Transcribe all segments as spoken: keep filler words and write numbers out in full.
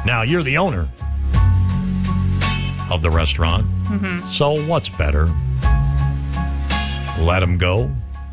Now, you're the owner of the restaurant, Mm-hmm. so what's better? Let him go?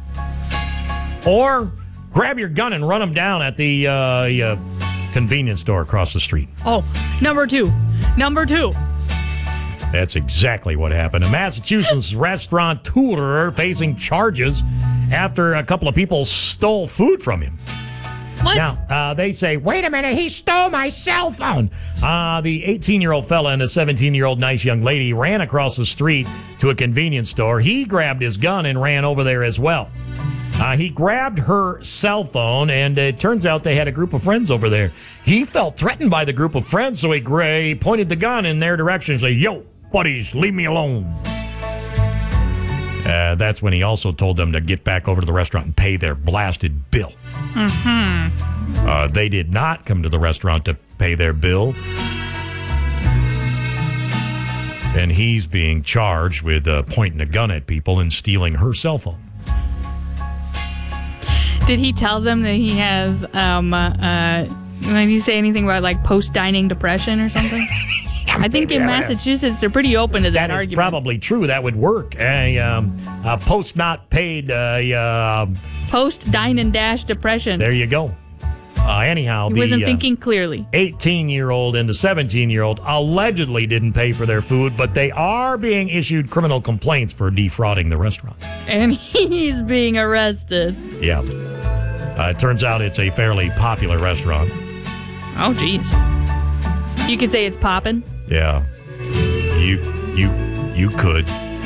Or grab your gun and run him down at the uh, uh, convenience store across the street? Oh, number two. Number two. That's exactly what happened. A Massachusetts restaurateur facing charges after a couple of people stole food from him. What? Now, uh, they say, wait a minute, he stole my cell phone. Uh, the eighteen-year-old fella and a seventeen-year-old nice young lady ran across the street to a convenience store. He grabbed his gun and ran over there as well. Uh, he grabbed her cell phone, and it turns out they had a group of friends over there. He felt threatened by the group of friends, so he, gra- he pointed the gun in their direction and said, yo, buddies, leave me alone. Uh, that's when he also told them to get back over to the restaurant and pay their blasted bill. Mm-hmm. Uh, they did not come to the restaurant to pay their bill. And he's being charged with uh, pointing a gun at people and stealing her cell phone. Did he tell them that he has, um, uh, did he say anything about, like, post-dining depression or something? I think in Massachusetts, they're pretty open to that, that argument. That is probably true. That would work. A, um, a post not paid. Uh, uh, post dine and dash depression. There you go. Uh, anyhow, he the wasn't uh, thinking clearly. eighteen-year-old and the seventeen-year-old allegedly didn't pay for their food, but they are being issued criminal complaints for defrauding the restaurant. And he's being arrested. Yeah. Uh, it turns out it's a fairly popular restaurant. Oh, geez. You could say it's poppin'. Yeah, you you you could.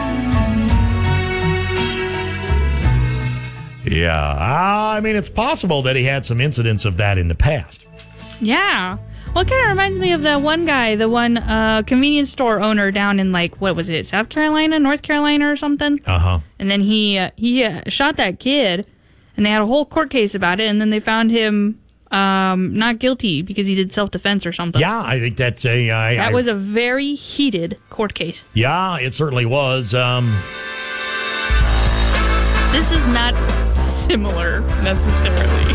Yeah, I mean, it's possible that he had some incidents of that in the past. Yeah. Well, it kind of reminds me of the one guy, the one uh, convenience store owner down in, like, what was it, South Carolina, North Carolina or something? Uh-huh. And then he, uh, he uh, shot that kid, and they had a whole court case about it, and then they found him... Um, not guilty because he did self-defense or something. Yeah, I think that's a... I, that I, was a very heated court case. Yeah, it certainly was. Um, this is not similar, necessarily.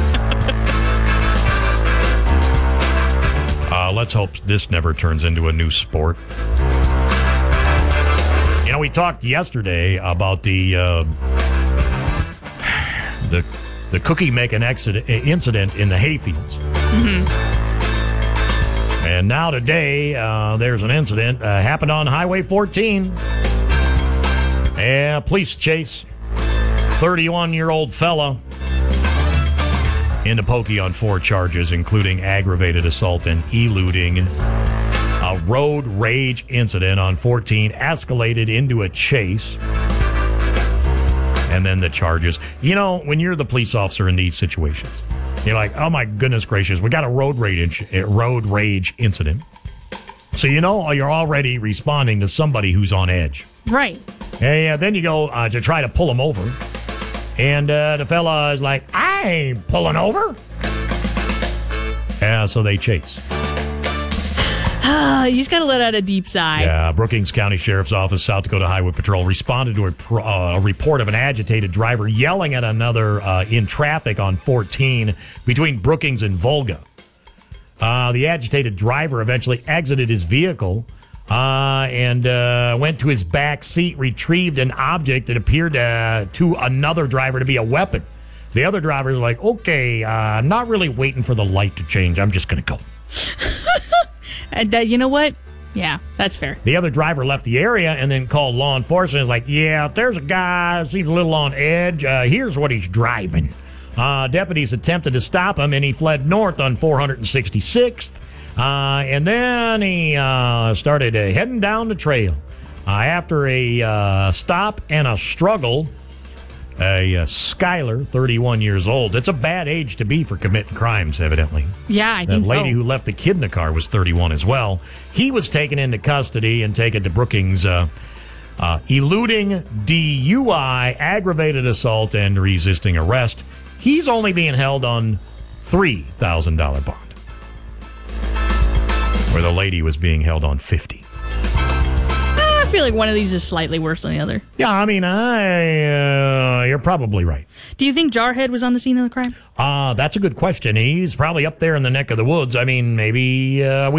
uh, let's hope this never turns into a new sport. You know, we talked yesterday about the... Uh, the... The cookie making incident in the hayfields. Mm-hmm. And now today, uh, there's an incident uh, happened on Highway fourteen. Yeah, police chase. thirty-one-year-old fella into Pokey on four charges, including aggravated assault and eluding. A road rage incident on fourteen escalated into a chase. And then the charges. You know, when you're the police officer in these situations, you're like, oh my goodness gracious, we got a road rage road rage incident. So you know you're already responding to somebody who's on edge. Right. And yeah, then you go uh, to try to pull him over. And uh, the fella is like, I ain't pulling over. Yeah, so they chase. You just got to let out a deep sigh. Yeah, Brookings County Sheriff's Office, South Dakota Highway Patrol responded to a, pro, uh, a report of an agitated driver yelling at another uh, in traffic on fourteen between Brookings and Volga. Uh, the agitated driver eventually exited his vehicle uh, and uh, went to his back seat, retrieved an object that appeared uh, to another driver to be a weapon. The other driver is like, okay, uh, not really waiting for the light to change. I'm just going to go. And, uh, you know what? Yeah, that's fair. The other driver left the area and then called law enforcement. Like, yeah, if there's a guy, he's a little on edge. Uh, here's what he's driving. Uh, deputies attempted to stop him, and he fled north on four hundred sixty-sixth. Uh, and then he uh, started uh, heading down the trail. Uh, after a uh, stop and a struggle, a uh, Skyler, thirty-one years old. It's a bad age to be for committing crimes, evidently. Yeah, I that think so. That lady who left the kid in the car was thirty-one as well. He was taken into custody and taken to Brookings, uh, uh, eluding D U I, aggravated assault, and resisting arrest. He's only being held on three thousand dollars bond, where the lady was being held on fifty. I feel like one of these is slightly worse than the other. Yeah, I mean, I uh, you're probably right. Do you think Jarhead was on the scene of the crime? Uh, that's a good question. He's probably up there in the neck of the woods. I mean, maybe uh, we